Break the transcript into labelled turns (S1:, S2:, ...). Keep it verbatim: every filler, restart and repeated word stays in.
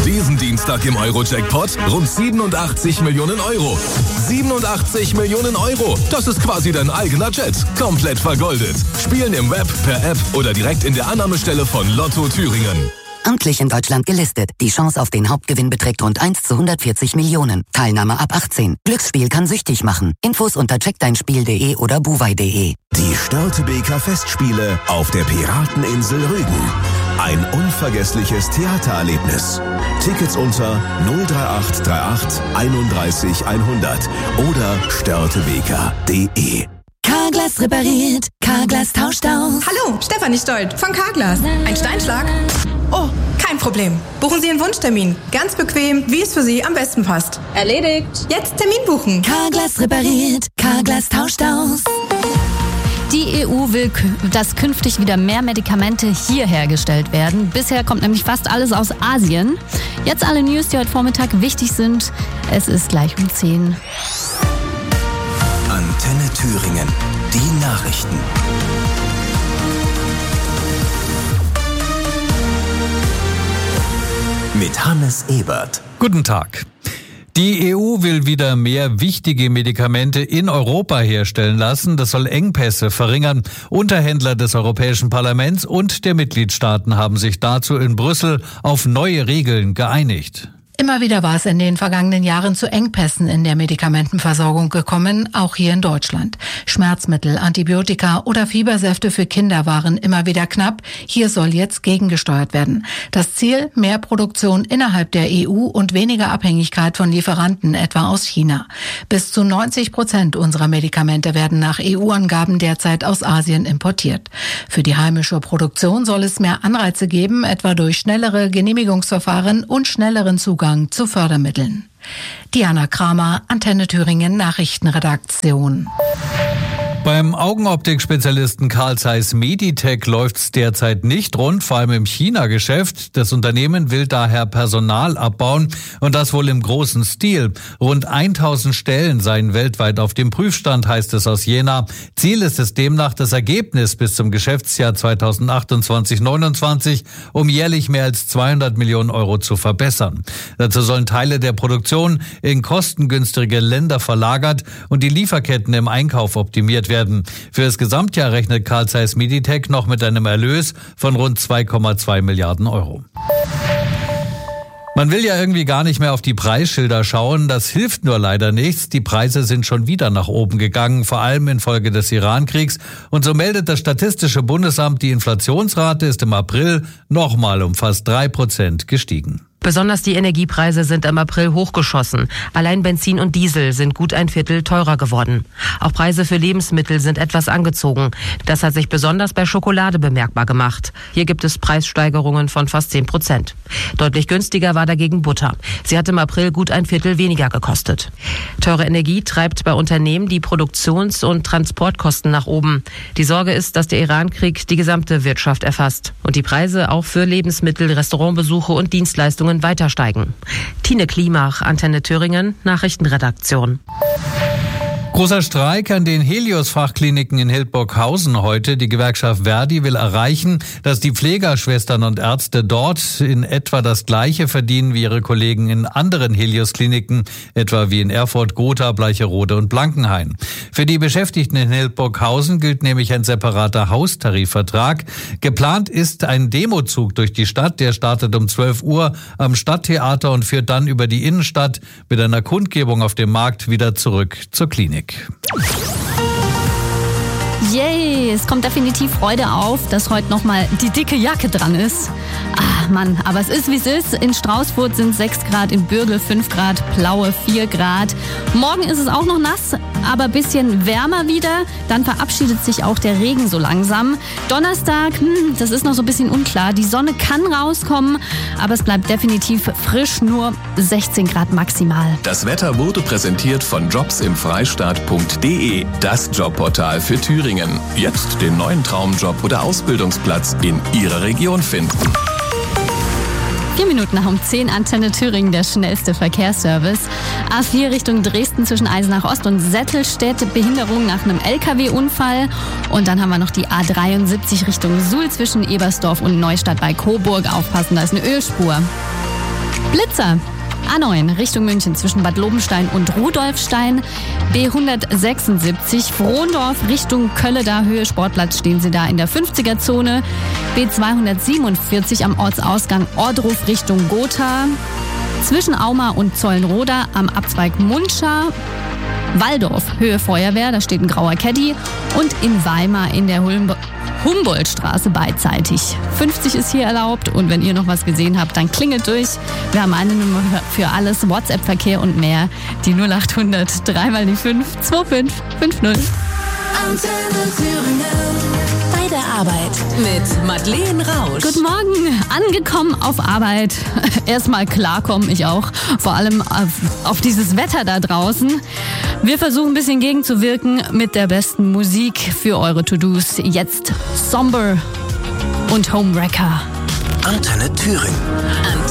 S1: Diesen Dienstag im Euro-Jackpot rund siebenundachtzig Millionen Euro. siebenundachtzig Millionen Euro. Das ist quasi dein eigener Jet. Komplett vergoldet. Spielen im Web, per App oder direkt in der Annahmestelle von Lotto Thüringen.
S2: Amtlich in Deutschland gelistet. Die Chance auf den Hauptgewinn beträgt rund eins zu hundertvierzig Millionen. Teilnahme ab achtzehn. Glücksspiel kann süchtig machen. Infos unter check dein spiel punkt de oder buwei punkt de.
S3: Die Störtebeker Festspiele auf der Pirateninsel Rügen. Ein unvergessliches Theatererlebnis. Tickets unter null drei acht drei acht einunddreißig hundert oder störtebeker punkt de.
S4: Carglass repariert, Carglass tauscht aus.
S5: Hallo, Stefanie Stolt von Carglass. Ein Steinschlag? Oh, kein Problem. Buchen Sie einen Wunschtermin. Ganz bequem, wie es für Sie am besten passt.
S6: Erledigt.
S5: Jetzt Termin buchen.
S4: Carglass repariert, Carglass tauscht aus.
S7: Die E U will, dass künftig wieder mehr Medikamente hier hergestellt werden. Bisher kommt nämlich fast alles aus Asien. Jetzt alle News, die heute Vormittag wichtig sind. Es ist gleich um zehn.
S3: Antenne Thüringen. Die Nachrichten. Mit Hannes Ebert.
S8: Guten Tag. Die E U will wieder mehr wichtige Medikamente in Europa herstellen lassen. Das soll Engpässe verringern. Unterhändler des Europäischen Parlaments und der Mitgliedstaaten haben sich dazu in Brüssel auf neue Regeln geeinigt.
S9: Immer wieder war es in den vergangenen Jahren zu Engpässen in der Medikamentenversorgung gekommen, auch hier in Deutschland. Schmerzmittel, Antibiotika oder Fiebersäfte für Kinder waren immer wieder knapp. Hier soll jetzt gegengesteuert werden. Das Ziel: mehr Produktion innerhalb der E U und weniger Abhängigkeit von Lieferanten, etwa aus China. Bis zu neunzig Prozent unserer Medikamente werden nach E U-Angaben derzeit aus Asien importiert. Für die heimische Produktion soll es mehr Anreize geben, etwa durch schnellere Genehmigungsverfahren und schnelleren Zugang zu Fördermitteln. Diana Kramer, Antenne Thüringen Nachrichtenredaktion.
S8: Beim Augenoptik-Spezialisten Carl Zeiss Meditec läuft's derzeit nicht rund, vor allem im China-Geschäft. Das Unternehmen will daher Personal abbauen und das wohl im großen Stil. Rund tausend Stellen seien weltweit auf dem Prüfstand, heißt es aus Jena. Ziel ist es demnach, das Ergebnis bis zum Geschäftsjahr zweitausendachtundzwanzig neunundzwanzig um jährlich mehr als zweihundert Millionen Euro zu verbessern. Dazu sollen Teile der Produktion in kostengünstige Länder verlagert und die Lieferketten im Einkauf optimiert werden. Für das Gesamtjahr rechnet Carl Zeiss Meditec noch mit einem Erlös von rund zwei Komma zwei Milliarden Euro. Man will ja irgendwie gar nicht mehr auf die Preisschilder schauen, das hilft nur leider nichts. Die Preise sind schon wieder nach oben gegangen, vor allem infolge des Iran-Kriegs. Und so meldet das Statistische Bundesamt, die Inflationsrate ist im April nochmal um fast drei Prozent gestiegen.
S10: Besonders die Energiepreise sind im April hochgeschossen. Allein Benzin und Diesel sind gut ein Viertel teurer geworden. Auch Preise für Lebensmittel sind etwas angezogen. Das hat sich besonders bei Schokolade bemerkbar gemacht. Hier gibt es Preissteigerungen von fast zehn Prozent. Deutlich günstiger war dagegen Butter. Sie hat im April gut ein Viertel weniger gekostet. Teure Energie treibt bei Unternehmen die Produktions- und Transportkosten nach oben. Die Sorge ist, dass der Iran-Krieg die gesamte Wirtschaft erfasst und die Preise auch für Lebensmittel, Restaurantbesuche und Dienstleistungen weiter steigen. Tine Klimach, Antenne Thüringen, Nachrichtenredaktion.
S8: Großer Streik an den Helios-Fachkliniken in Hildburghausen heute. Die Gewerkschaft Verdi will erreichen, dass die Pflegerschwestern und Ärzte dort in etwa das Gleiche verdienen wie ihre Kollegen in anderen Helios-Kliniken, etwa wie in Erfurt, Gotha, Bleicherode und Blankenhain. Für die Beschäftigten in Hildburghausen gilt nämlich ein separater Haustarifvertrag. Geplant ist ein Demozug durch die Stadt. Der startet um zwölf Uhr am Stadttheater und führt dann über die Innenstadt mit einer Kundgebung auf dem Markt wieder zurück zur Klinik.
S7: Yay, es kommt definitiv Freude auf, dass heute nochmal die dicke Jacke dran ist. Ah, Mann, aber es ist wie es ist. In Straußfurt sind sechs Grad, in Bürgel fünf Grad, Plaue vier Grad. Morgen ist es auch noch nass, aber ein bisschen wärmer wieder. Dann verabschiedet sich auch der Regen so langsam. Donnerstag, hm, das ist noch so ein bisschen unklar. Die Sonne kann rauskommen, aber es bleibt definitiv frisch, nur sechzehn Grad maximal.
S1: Das Wetter wurde präsentiert von jobs im freistaat punkt de, das Jobportal für Thüringen. Jetzt den neuen Traumjob oder Ausbildungsplatz in Ihrer Region finden.
S7: Vier Minuten nach um zehn, Antenne Thüringen, der schnellste Verkehrsservice. A vier Richtung Dresden zwischen Eisenach Ost und Settelstedt, Behinderung nach einem L K W-Unfall. Und dann haben wir noch die A dreiundsiebzig Richtung Suhl zwischen Ebersdorf und Neustadt bei Coburg. Aufpassen, da ist eine Ölspur. Blitzer. A neun Richtung München zwischen Bad Lobenstein und Rudolfstein. B hundertsechsundsiebzig Frohndorf Richtung Kölle, da Höhe Sportplatz, stehen Sie da in der fünfziger-Zone. B zweihundertsiebenundvierzig am Ortsausgang Ordruf Richtung Gotha. Zwischen Auma und Zollenroda am Abzweig Muncha. Walldorf Höhe Feuerwehr, da steht ein grauer Caddy. Und in Weimar in der Hum- Humboldtstraße beidseitig. fünfzig ist hier erlaubt und wenn ihr noch was gesehen habt, dann klingelt durch. Wir haben eine Nummer für alles, WhatsApp-Verkehr und mehr. Die null acht hundert drei mal die fünf zwei fünf fünf null.
S4: Antenne Thüringen. Bei der Arbeit mit Madeleine Rausch.
S7: Guten Morgen, angekommen auf Arbeit. Erstmal klarkommen, ich auch. Vor allem auf, auf dieses Wetter da draußen. Wir versuchen ein bisschen gegenzuwirken mit der besten Musik für eure To-Dos. Jetzt Somber und Homewrecker.
S3: Antenne Thüringen.